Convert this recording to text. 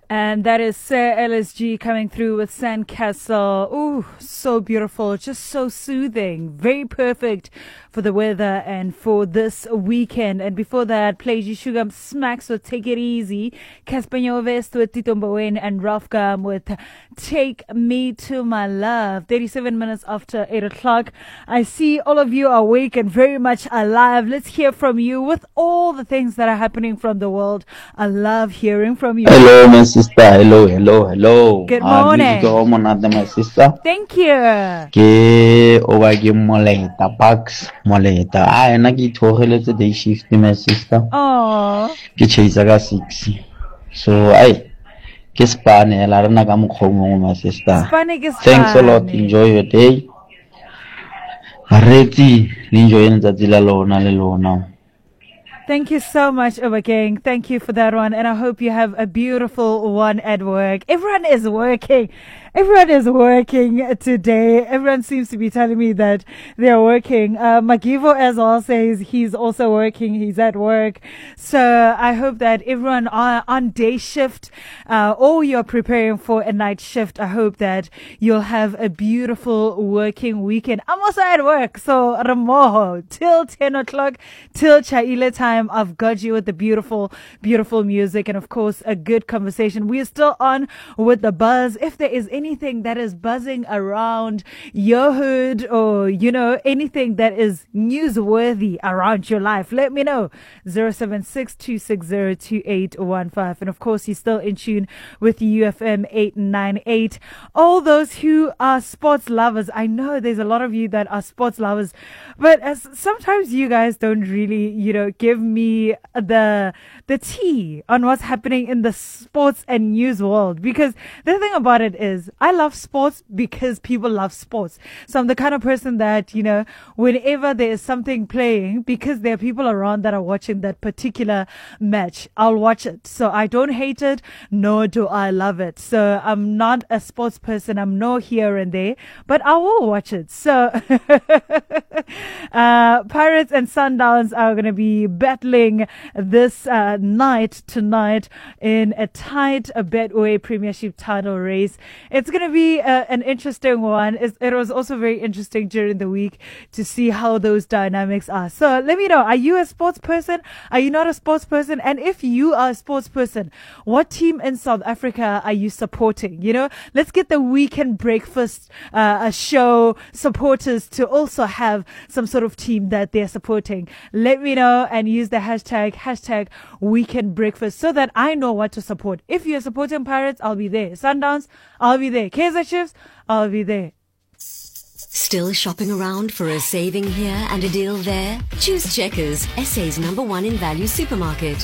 And that is Sir LSG coming through with Sandcastle. Ooh, so beautiful, just so soothing, very perfect for the weather and for this weekend. And before that, played you Sugar Smacks with Take It Easy, Casper Nyovest with Tito Mboweni, and Ralph Gum with Take Me to My Love. 37 minutes after 8 o'clock. I see all of you are awake and very much alive. Let's hear from you with all the things that are happening from the world. I love hearing from you. Hello, my sister. Hello. Good morning. My sister. Thank you. Ke oba ke moleta Pax moleta. Ai na ke thogele day shift my sister. Oh. Ke chase ka 6. So ai ke spane la rena ka mokgomong my sister. Thanks a lot. Enjoy your day. Areti enjoy letsatsi la lona le lona. Thank you so much, Uber King. Thank you for that one. And I hope you have a beautiful one at work. Everyone is working. Everyone is working today. Everyone seems to be telling me that they're working. Magivo as well says he's also working. He's at work. So I hope that everyone on day shift, or you're preparing for a night shift, I hope that you'll have a beautiful working weekend. I'm also at work. So Ramoho, till 10 o'clock, till Chaile time, I've got you with the beautiful, beautiful music and of course a good conversation. We're still on with the buzz. If there is anything that is buzzing around your hood or, anything that is newsworthy around your life, let me know. 076-260-2815. And of course, you're still in tune with UFM 898. All those who are sports lovers, I know there's a lot of you that are sports lovers, but as sometimes you guys don't really, give me the tea on what's happening in the sports and news world. Because the thing about it is, I love sports because people love sports. So I'm the kind of person that, whenever there is something playing, because there are people around that are watching that particular match, I'll watch it. So I don't hate it, nor do I love it. So I'm not a sports person. I'm no here and there, but I will watch it. So Pirates and Sundowns are going to be battling this night tonight in a tight Betway Premiership title race. It's going to be an interesting one. It was also very interesting during the week to see how those dynamics are. So let me know, are you a sports person? Are you not a sports person? And if you are a sports person, what team in South Africa are you supporting? Let's get the weekend breakfast show supporters to also have some sort of team that they're supporting. Let me know and use the hashtag weekend breakfast so that I know what to support. If you're supporting Pirates, I'll be there. Sundowns, I'll be there. Kaizer Chiefs, I'll be there. Still shopping around for a saving here and a deal there? Choose Checkers, SA's #1 in value supermarket.